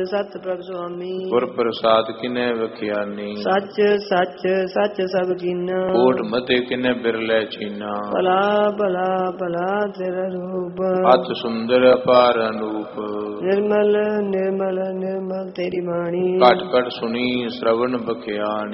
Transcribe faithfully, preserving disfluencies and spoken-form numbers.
ਸਤ ਪ੍ਰਭ ਸੁਆਮੀ ਗੁਰ ਪ੍ਰਸਾਦ ਕਿਨੈ ਵਖਿਆਨੀ ਸੱਚ ਸੱਚ ਸੱਚ ਸਭ ਕੀਨਾ ਕੋਟ ਮਤੇ ਕਿਨੈ ਬਿਰਲੇ ਚੀਨਾ ਭਲਾ ਭਲਾ ਭਲਾ ਤੇਰਾ ਰੂਪ ਅਤ ਸੁੰਦਰ ਅਪਾਰ ਅਨੂਪ ਨਿਰਮਲ ਨਿਰਮਲ ਨਿਰਮਲ ਤੇਰੀ ਬਾਣੀ ਘਟ ਘਟ ਸੁਣੀ ਸ਼ਰਵਣ ਬਖਿਆਨੀ